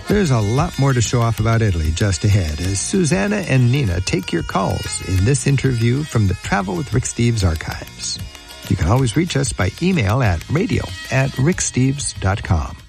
There's a lot more to show off about Italy just ahead as Susanna and Nina take your calls in this interview from the Travel with Rick Steves archives. You can always reach us by email at radio@ricksteves.com.